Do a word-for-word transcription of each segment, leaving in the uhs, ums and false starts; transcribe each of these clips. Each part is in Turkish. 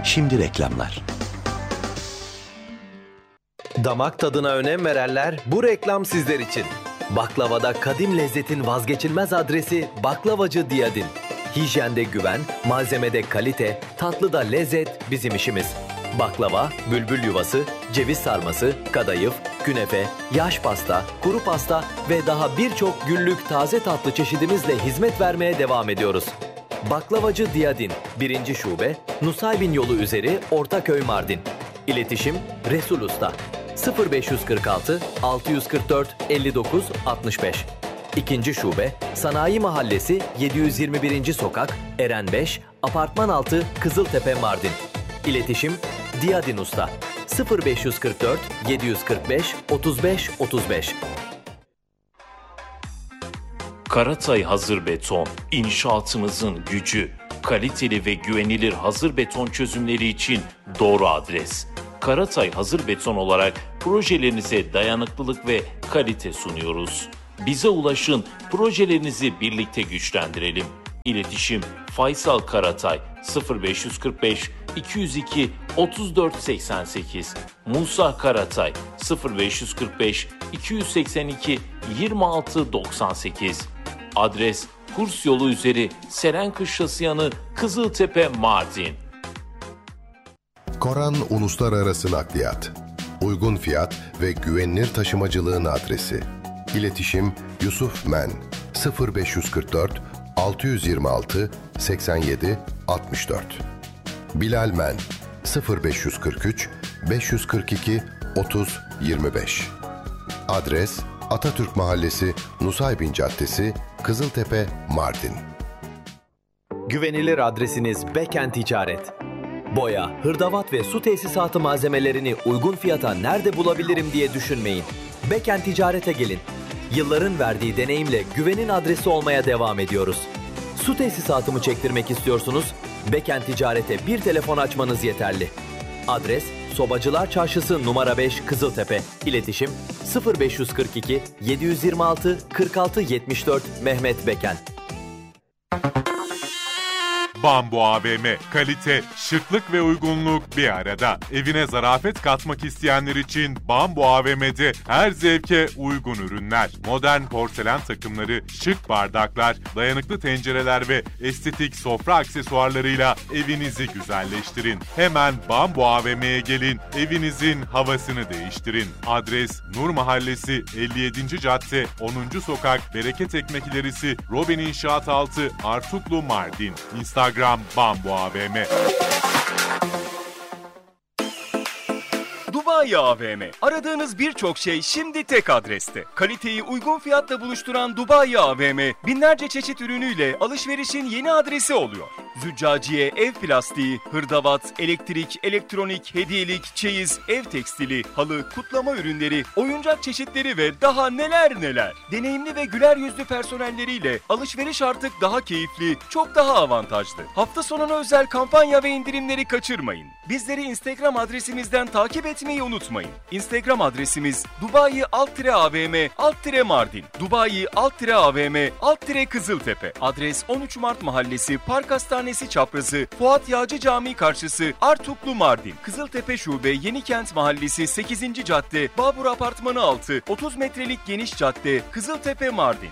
Şimdi reklamlar. Damak tadına önem verenler, bu reklam sizler için. Baklavada kadim lezzetin vazgeçilmez adresi Baklavacı Diyadin. Hijyende güven, malzemede kalite, tatlıda lezzet bizim işimiz. Baklava, bülbül yuvası, ceviz sarması, kadayıf, künefe, yaş pasta, kuru pasta ve daha birçok günlük taze tatlı çeşidimizle hizmet vermeye devam ediyoruz. Baklavacı Diyadin, birinci Şube, Nusaybin Yolu üzeri Ortaköy Mardin. İletişim Resul Usta sıfır beş kırk altı altı yüz kırk dört elli dokuz altmış beş. İkinci Şube, Sanayi Mahallesi yedi yüz yirmi birinci Sokak, Eren beş, Apartman altı, Kızıltepe Mardin. İletişim Diyadin Usta sıfır beş kırk dört yedi yüz kırk beş otuz beş otuz beş. Karatay Hazır Beton, inşaatınızın gücü. Kaliteli ve güvenilir hazır beton çözümleri için doğru adres. Karatay Hazır Beton olarak projelerinize dayanıklılık ve kalite sunuyoruz. Bize ulaşın, projelerinizi birlikte güçlendirelim. İletişim Faysal Karatay sıfır beş kırk beş iki yüz iki otuz dört seksen sekiz, Musa Karatay sıfır beş kırk beş iki yüz seksen iki yirmi altı doksan sekiz. Adres Kurs Yolu üzeri Serenkış Yanı, Kızıltepe, Mardin. Koran Uluslararası Nakliyat. Uygun fiyat ve güvenilir taşımacılığın adresi. İletişim Yusuf Men sıfır beş kırk dört altı yüz yirmi altı seksen yedi altmış dört. Bilal Men sıfır beş kırk üç beş yüz kırk iki otuz yirmi beş. Adres Atatürk Mahallesi, Nusaybin Caddesi, Kızıltepe, Mardin. Güvenilir adresiniz Beken Ticaret. Boya, hırdavat ve su tesisatı malzemelerini uygun fiyata nerede bulabilirim diye düşünmeyin. Beken Ticaret'e gelin. Yılların verdiği deneyimle güvenin adresi olmaya devam ediyoruz. Su tesisatı mı çektirmek istiyorsunuz? Beken Ticaret'e bir telefon açmanız yeterli. Adres Sobacılar Çarşısı numara beş, Kızıltepe. İletişim sıfır beş kırk iki yedi yüz yirmi altı kırk altı yetmiş dört Mehmet Beken. Bambu A V M. Kalite, şıklık ve uygunluk bir arada. Evine zarafet katmak isteyenler için Bambu A V M'de her zevke uygun ürünler. Modern porselen takımları, şık bardaklar, dayanıklı tencereler ve estetik sofra aksesuarlarıyla evinizi güzelleştirin. Hemen Bambu A V M'ye gelin, evinizin havasını değiştirin. Adres Nur Mahallesi elli yedinci Cadde onuncu Sokak, Bereket Ekmek İlerisi, Robin İnşaat altı, Artuklu, Mardin. Instagram Bambu A V M. Dubai A V M. Aradığınız birçok şey şimdi tek adreste. Kaliteyi uygun fiyatla buluşturan Dubai A V M, binlerce çeşit ürünüyle alışverişin yeni adresi oluyor. Züccaciye, ev plastiği, hırdavat, elektrik, elektronik, hediyelik, çeyiz, ev tekstili, halı, kutlama ürünleri, oyuncak çeşitleri ve daha neler neler. Deneyimli ve güler yüzlü personelleriyle alışveriş artık daha keyifli, çok daha avantajlı. Hafta sonuna özel kampanya ve indirimleri kaçırmayın. Bizleri Instagram adresimizden takip etmeyi unutmayın. Instagram adresimiz Dubai alt tire A V M alt tire Mardin, Dubai alt tire A V M alt tire Kızıltepe. Adres on üç Mart Mahallesi, Park Hastanesi çaprazı, Fuat Yağcı Camii karşısı, Artuklu, Mardin. Kızıltepe Şube, Yenikent Mahallesi, sekizinci Cadde, Babur Apartmanı altı, otuz metrelik geniş cadde, Kızıltepe, Mardin.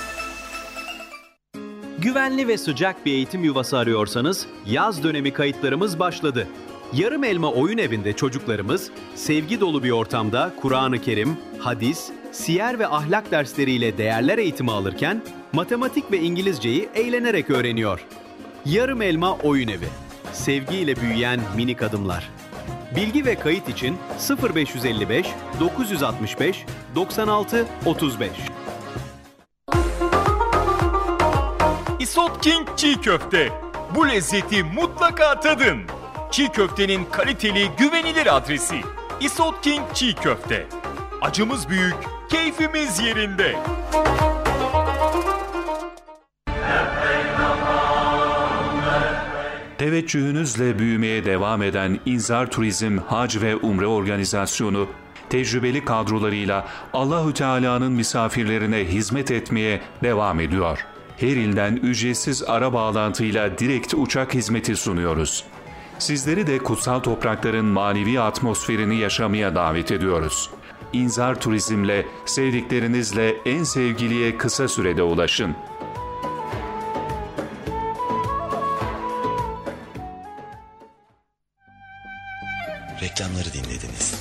Güvenli ve sıcak bir eğitim yuvası arıyorsanız yaz dönemi kayıtlarımız başladı. Yarım Elma Oyun Evi'nde çocuklarımız sevgi dolu bir ortamda Kur'an-ı Kerim, hadis, siyer ve ahlak dersleriyle değerler eğitimi alırken matematik ve İngilizceyi eğlenerek öğreniyor. Yarım Elma Oyun Evi. Sevgiyle büyüyen minik adımlar. Bilgi ve kayıt için sıfır beş elli beş dokuz altı beş doksan altı otuz beş. Isot King Çiğ Köfte. Bu lezzeti mutlaka tadın. Çiğ köftenin kaliteli, güvenilir adresi. Isot King Çiğ Köfte. Acımız büyük, keyfimiz yerinde. Teveccühünüzle büyümeye devam eden İnzar Turizm Hac ve Umre Organizasyonu, tecrübeli kadrolarıyla Allahü Teala'nın misafirlerine hizmet etmeye devam ediyor. Her ilden ücretsiz ara bağlantıyla direkt uçak hizmeti sunuyoruz. Sizleri de kutsal toprakların manevi atmosferini yaşamaya davet ediyoruz. İnzar Turizm'le sevdiklerinizle en sevgiliye kısa sürede ulaşın. Reklamları dinlediniz.